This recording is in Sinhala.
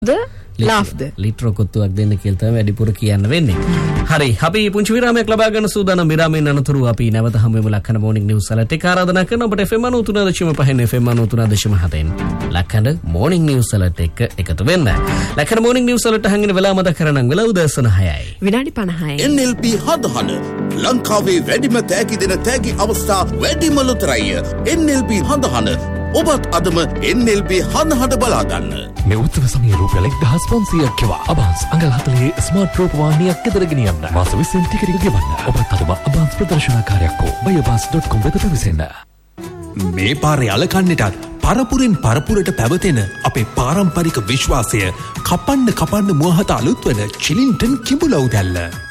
ලිට්‍ර කොත්තුවක් දෙන්න කියලා තමයි වැඩිපුර කියන්න වෙන්නේ. හරි අපි පුංචි විරාමයක් ලබා ගන්න සූදානම්. විරාමයෙන් අනතුරු අපි නැවත හමු වෙමු ලක්කන මොර්නිං නිවුස් වලට. ඒක ආරාධනා කරන ඔබට FM 93.5 FM 93.7 ලක්කන මොර්නිං නිවුස් වලට එකතු වෙන්න. ලක්කන මොර්නිං නිවුස් වලට හංගින වෙලාව මතක කරගන්න වෙලාව උදෑසන 6යි. විනාඩි 50යි. NLP හදහන ලංකාවේ වැඩිම තෑගි දෙන තෑගි අවස්ථා වැඩිම ලොතරැය. NLP හදහන ඔබත් අදම NLP හදහන බලා ගන්න. මේ උත්සව සමයේ රුපියල් 1500ක් කෙවා අබාන්ස් අඟල් 40 ස්මාර්ට් රූප වාහනයක් ගෙදර ගෙනියන්න. මාස 20න් ටිකට් ගෙවන්න. ඔබත් අදම අබාන්ස් ප්‍රදර්ශනකාරයක් හෝ buyabans.com වෙත පැමිණෙන්න. මේ පාරේ අලකන්නටත් පරපුරෙන් පරපුරට පැවතෙන අපේ පාරම්පරික විශ්වාසය කපන්න මුවහත අලුත් වන චිලින්ටන් කිඹුලව් දැල්ල.